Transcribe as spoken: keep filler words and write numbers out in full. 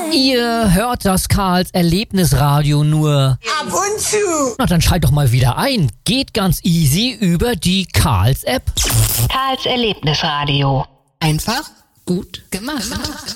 Ihr hört das Karls Erlebnisradio nur ab und zu. Na, dann schalt doch mal wieder ein. Geht ganz easy über die Karls App. Karls Erlebnisradio. Einfach gut gemacht.